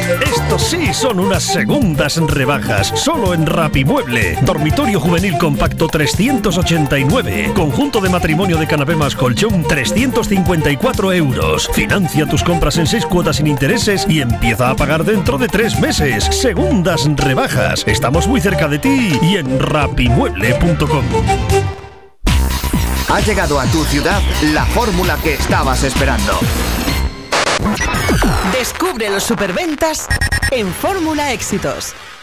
Estos sí son unas segundas rebajas, solo en Rapimueble. Dormitorio juvenil compacto 389. Conjunto de matrimonio de canapé más colchón 354 euros. Financia tus compras en 6 cuotas sin intereses y empieza a pagar dentro de 3 meses. Segundas rebajas. Estamos muy cerca de ti y en rapimueble.com. Ha llegado a tu ciudad la fórmula que estabas esperando. Descubre los superventas en Fórmula Éxitos.